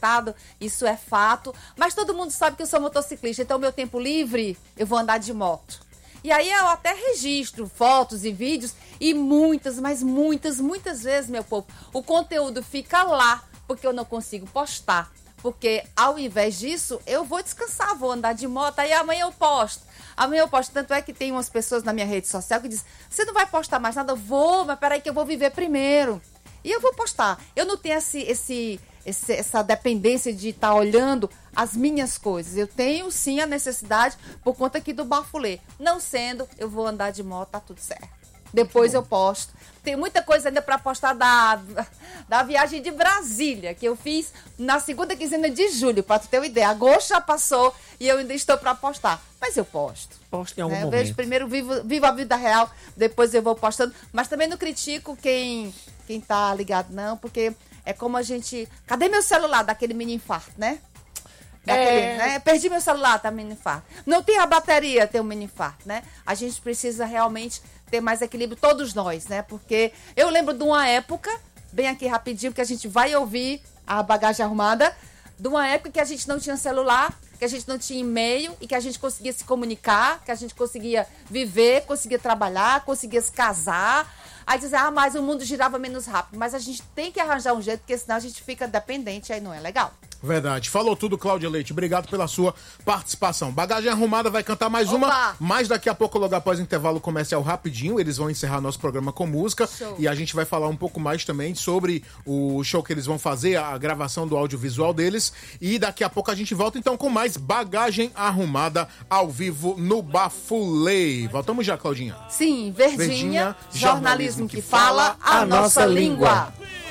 estado, isso é fato. Mas todo mundo sabe que eu sou motociclista, então meu tempo livre, eu vou andar de moto. E aí eu até registro fotos e vídeos e muitas vezes, meu povo, o conteúdo fica lá, porque eu não consigo postar. Porque ao invés disso, eu vou descansar, vou andar de moto, aí amanhã eu posto. Tanto é que tem umas pessoas na minha rede social que dizem, você não vai postar mais nada? Eu vou, mas peraí que eu vou viver primeiro. E eu vou postar. Eu não tenho essa dependência de estar olhando as minhas coisas. Eu tenho sim a necessidade por conta aqui do bafulê. Não sendo, eu vou andar de moto, tá tudo certo. Depois eu posto. Tem muita coisa ainda para postar da viagem de Brasília, que eu fiz na segunda quinzena de julho, para tu ter uma ideia. Agosto já passou e eu ainda estou para postar. Mas eu posto. Posto em algum momento. Eu vejo primeiro, vivo a vida real, depois eu vou postando. Mas também não critico quem tá ligado, não, porque é como a gente... Cadê meu celular daquele mini infarto, né? Né? Perdi meu celular, tá mini infarto. Não tem a bateria, tem um mini infarto, né? A gente precisa realmente ter mais equilíbrio, todos nós, né? Porque eu lembro de uma época, bem aqui rapidinho, que a gente vai ouvir a bagagem arrumada, de uma época que a gente não tinha celular, que a gente não tinha e-mail e que a gente conseguia se comunicar, que a gente conseguia viver, conseguia trabalhar, conseguia se casar. Aí dizer, mas o mundo girava menos rápido. Mas a gente tem que arranjar um jeito, porque senão a gente fica dependente, aí não é legal. Verdade. Falou tudo, Cláudia Leite. Obrigado pela sua participação. Bagagem Arrumada vai cantar mais uma, mas daqui a pouco, logo após o intervalo comercial rapidinho, eles vão encerrar nosso programa com música. Show. E a gente vai falar um pouco mais também sobre o show que eles vão fazer, a gravação do audiovisual deles. E daqui a pouco a gente volta então com mais Bagagem Arrumada ao vivo no Bafulê. Voltamos já, Claudinha. Sim, Verdinha, jornalismo que fala a nossa língua.